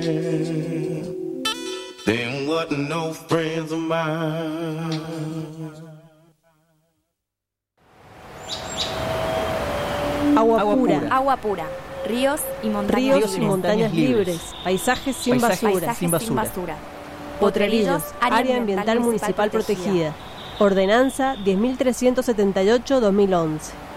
Them wasn't no friends of mine. Agua pura. Ríos y montañas libres. Paisajes sin basura. Potrerillos, área ambiental municipal protegida. Ordenanza 10.378-2011.